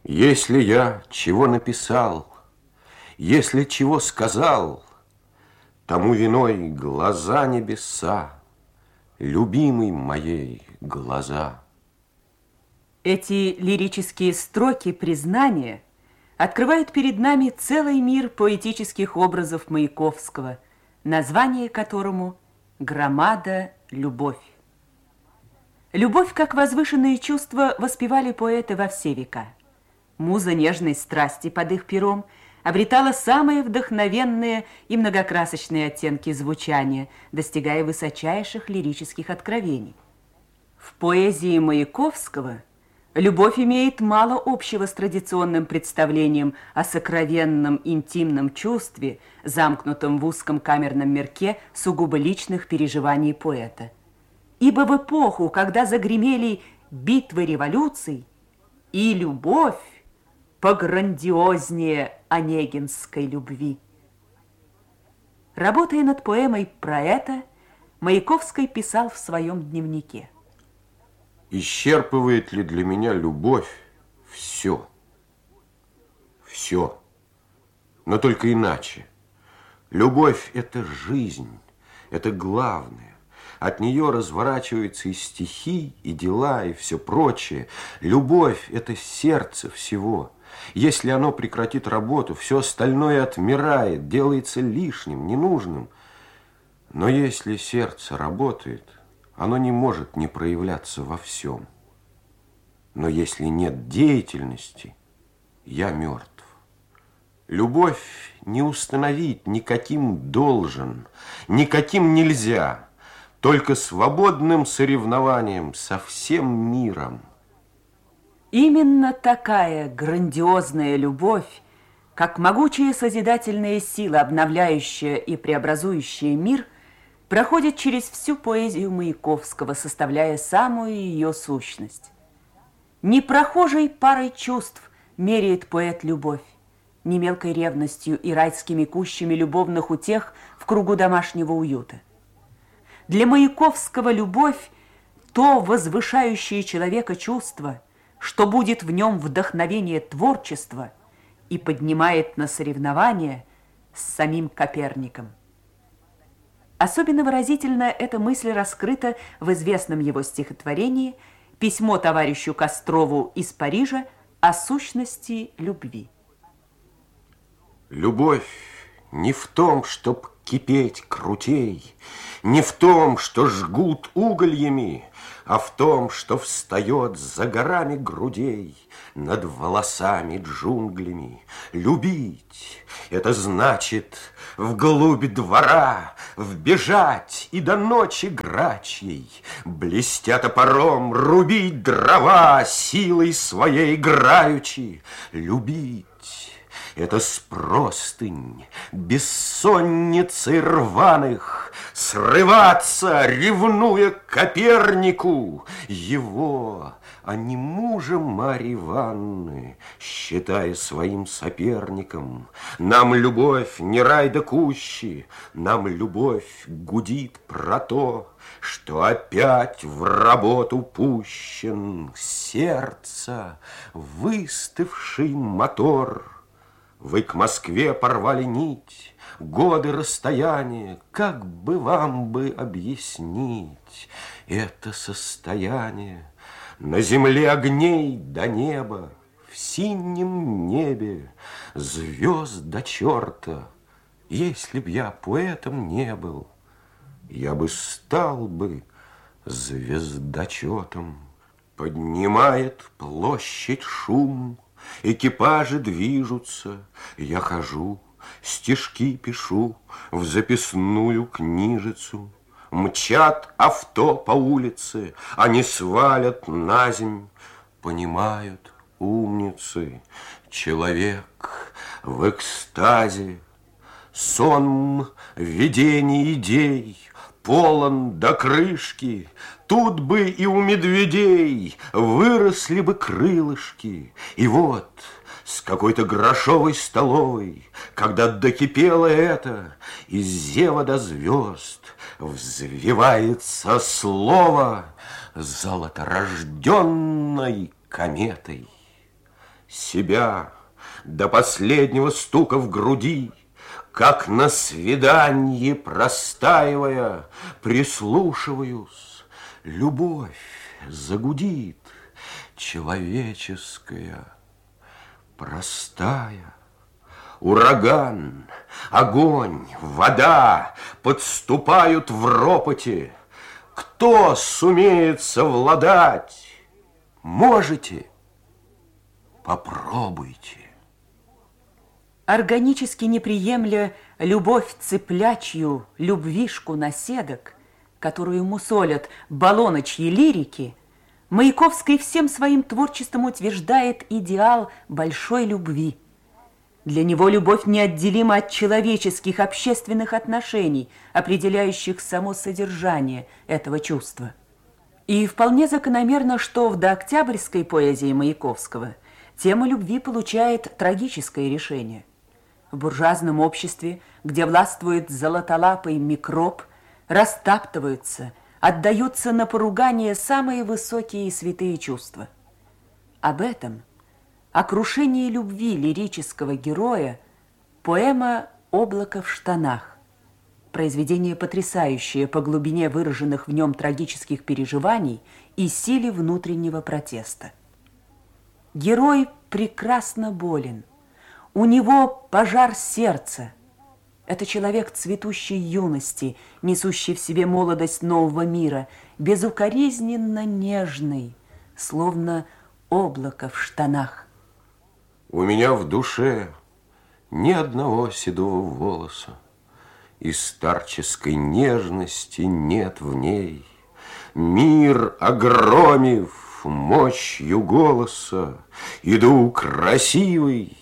Если я чего написал, если чего сказал, тому виной глаза небеса, любимой моей глаза. Эти лирические строки признания открывают перед нами целый мир поэтических образов Маяковского, название которому «Громада. Любовь». Любовь, как возвышенное чувство, воспевали поэты во все века. Муза нежной страсти под их пером обретала самые вдохновенные и многокрасочные оттенки звучания, достигая высочайших лирических откровений. В поэзии Маяковского любовь имеет мало общего с традиционным представлением о сокровенном интимном чувстве, замкнутом в узком камерном мирке сугубо личных переживаний поэта. Ибо в эпоху, когда загремели битвы революций, и любовь пограндиознее онегинской любви. Работая над поэмой про это, Маяковский писал в своем дневнике: Исчерпывает ли для меня любовь все? Все. Но только иначе. Любовь – это жизнь, это главное. От нее разворачиваются и стихи, и дела, и все прочее. Любовь – это сердце всего. Если оно прекратит работу, все остальное отмирает, делается лишним, ненужным. Но если сердце работает, оно не может не проявляться во всем. Но если нет деятельности, я мертв. Любовь не установить никаким должен, никаким нельзя, только свободным соревнованием со всем миром. Именно такая грандиозная любовь, как могучая созидательная сила, обновляющая и преобразующая мир, проходит через всю поэзию Маяковского, составляя самую ее сущность. Непрохожей парой чувств меряет поэт любовь, не мелкой ревностью и райскими кущами любовных утех в кругу домашнего уюта. Для Маяковского любовь – то возвышающее человека чувство, что будет в нем вдохновение творчества и поднимает на соревнования с самим Коперником. Особенно выразительно эта мысль раскрыта в известном его стихотворении «Письмо товарищу Кострову из Парижа о сущности любви». Любовь не в том, чтоб кипеть крутей, не в том, что жгут угольями, а в том, что встает за горами грудей, над волосами джунглями. Любить — это значит вглубь двора вбежать и до ночи грачьей, блестя топором, рубить дрова, силой своей играючи. Любить — это с простынь бессонницы рваных срываться, ревнуя к Копернику, его, а не мужа Марьи Ивановны, считая своим соперником. Нам любовь не рай да кущи, нам любовь гудит про то, что опять в работу пущен сердца выстывший мотор. Вы к Москве порвали нить, годы расстояния, как бы вам бы объяснить это состояние? На земле огней до неба, в синем небе звезд до черта. Если б я поэтом не был, я бы стал бы звездочетом. Поднимает площадь шум, экипажи движутся, я хожу, стишки пишу в записную книжицу. Мчат авто по улице, они свалят на земь. Понимают умницы, человек в экстазе. Сон видений идей полон до крышки. Тут бы и у медведей выросли бы крылышки. И вот с какой-то грошовой столовой, когда докипело это, из зева до звезд взвивается слово золоторожденной кометой. себя до последнего стука в груди, как на свиданье простаивая, прислушиваюсь, любовь загудит человеческая, простая. Ураган, огонь, вода подступают в ропоте. Кто сумеет совладать? Можете? Попробуйте. Органически не приемля любовь цыплячью, любвишку наседок, которую мусолят баллоночьи лирики, Маяковский всем своим творчеством утверждает идеал большой любви. Для него любовь неотделима от человеческих общественных отношений, определяющих само содержание этого чувства. И вполне закономерно, что в дооктябрьской поэзии Маяковского тема любви получает трагическое решение. В буржуазном обществе, где властвует золотолапый микроб, растаптываются, отдаются на поругание самые высокие и святые чувства. Об этом, о крушении любви лирического героя, поэма «Облако в штанах». Произведение потрясающее по глубине выраженных в нем трагических переживаний и силе внутреннего протеста. Герой прекрасно болен. У него пожар сердца. Это человек цветущей юности, несущий в себе молодость нового мира, безукоризненно нежный, словно облако в штанах. У меня в душе ни одного седого волоса, и старческой нежности нет в ней. Мир огромив мощью голоса, иду красивый,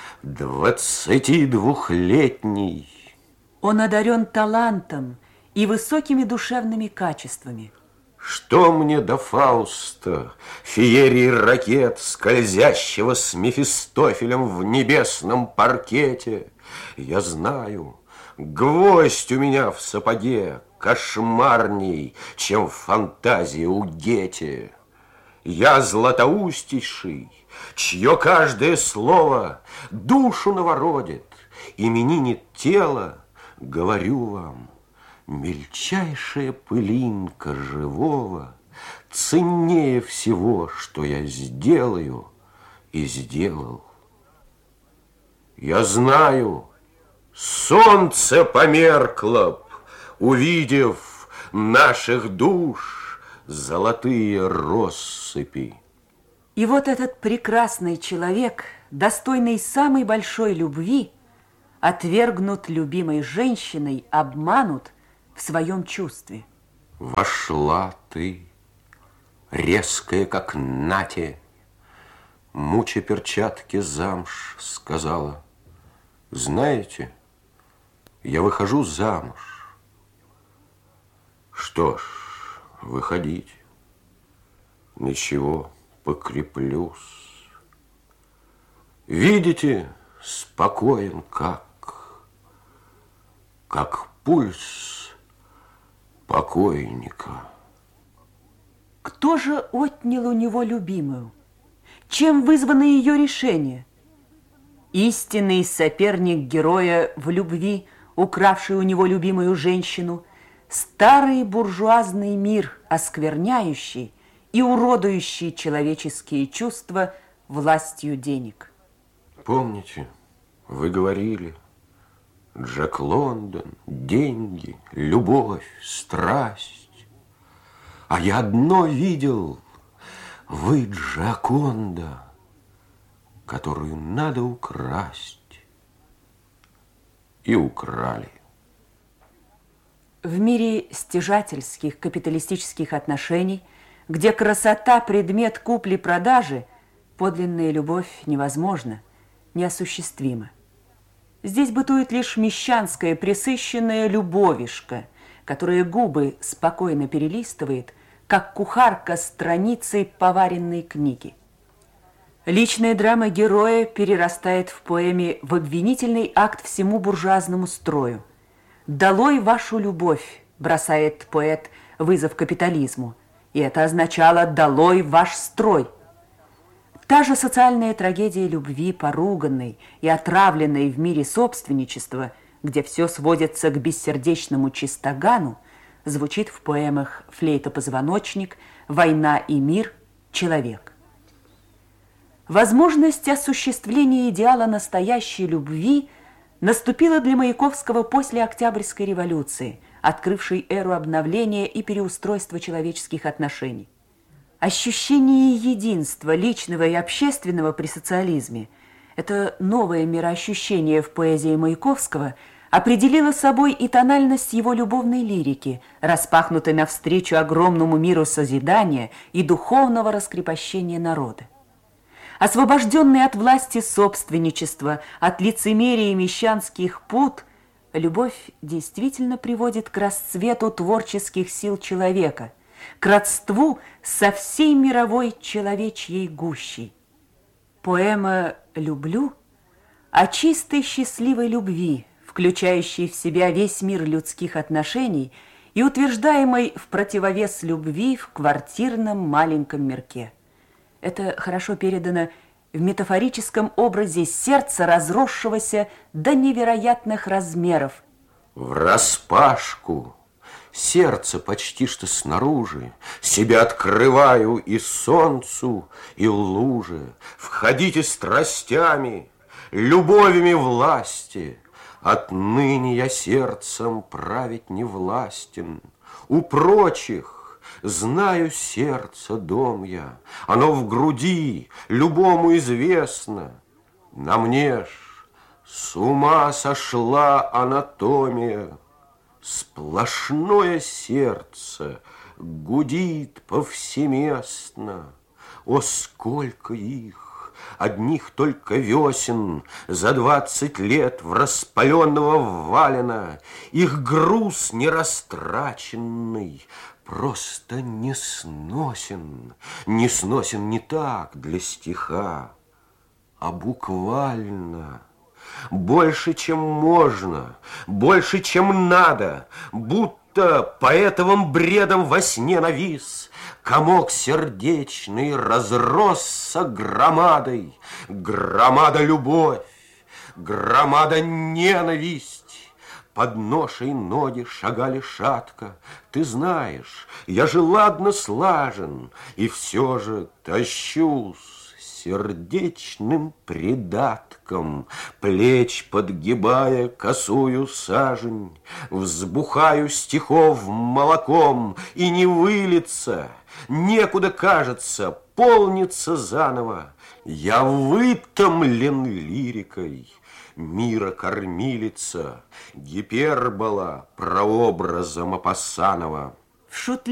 22-летний. Он одарен талантом и высокими душевными качествами. Что мне до Фауста, феерии ракет, скользящего с Мефистофелем в небесном паркете? Я знаю, гвоздь у меня в сапоге кошмарней, чем фантазия у Гете. Я златоустейший, чье каждое слово душу новородит, именинит тело, говорю вам, мельчайшая пылинка живого ценнее всего, что я сделаю и сделал. Я знаю, солнце померкло б, увидев наших душ золотые россыпи. И вот этот прекрасный человек, достойный самой большой любви, отвергнут любимой женщиной, обманут в своем чувстве. Вошла ты, резкая, как нате, муча перчатки замш, сказала: знаете, я выхожу замуж. Что ж, выходите. Ничего, покреплюсь. Видите, спокоен как пульс покойника. Кто же отнял у него любимую? Чем вызвано ее решение? Истинный соперник героя в любви, укравший у него любимую женщину, старый буржуазный мир, оскверняющий и уродующий человеческие чувства властью денег. Помните, вы говорили: Джек Лондон, деньги, любовь, страсть. А я одно видел: вы Джоконда, которую надо украсть. И украли. В мире стяжательских капиталистических отношений, где красота – предмет купли-продажи, подлинная любовь невозможна, неосуществима. Здесь бытует лишь мещанская пресыщенная любовишка, которая губы спокойно перелистывает, как кухарка страницы поваренной книги. Личная драма героя перерастает в поэме в обвинительный акт всему буржуазному строю. «Долой вашу любовь», бросает поэт вызов капитализму, и это означало «долой ваш строй». Та же социальная трагедия любви, поруганной и отравленной в мире собственничества, где все сводится к бессердечному чистогану, звучит в поэмах «Флейта-позвоночник», «Война и мир», «Человек». Возможность осуществления идеала настоящей любви наступила для Маяковского после Октябрьской революции, открывшей эру обновления и переустройства человеческих отношений. Ощущение единства личного и общественного при социализме, это новое мироощущение в поэзии Маяковского, определило собой и тональность его любовной лирики, распахнутой навстречу огромному миру созидания и духовного раскрепощения народа. Освобожденный от власти собственничества, от лицемерия и мещанских пут, любовь действительно приводит к расцвету творческих сил человека, к родству со всей мировой человечьей гущей. Поэма «Люблю» о чистой счастливой любви, включающей в себя весь мир людских отношений и утверждаемой в противовес любви в квартирном маленьком мирке. Это хорошо передано в метафорическом образе сердца, разросшегося до невероятных размеров. Враспашку сердце почти что снаружи, себя открываю и солнцу, и луже. Входите страстями, любовями власти. Отныне я сердцем править не властен. У прочих знаю сердце дом я, оно в груди, любому известно. На мне ж с ума сошла анатомия. Сплошное сердце гудит повсеместно. О, сколько их, одних только весен, за 20 лет в распаленного валена. Их груз нерастраченный просто не сносен. Не сносен не так для стиха, а буквально. Больше, чем можно, больше, чем надо, будто поэтовым бредом во сне навис. Комок сердечный разросся громадой, громада любовь, громада ненависть. Под ношей ноги шагали шатко. Ты знаешь, я же ладно слажен, и все же тащусь сердечным придатком, плеч подгибая косую сажень, взбухаю стихов молоком, и не вылиться, некуда, кажется, полнится заново. Я вытомлен лирикой, мира кормилица, гипербола прообразом Апассанова. В шутливом